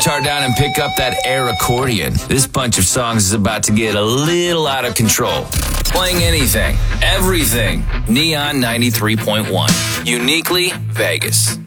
Guitar down and pick up that air accordion. This bunch of songs is about to get a little out of control. Playing anything, everything. Neon 93.1. Uniquely Vegas.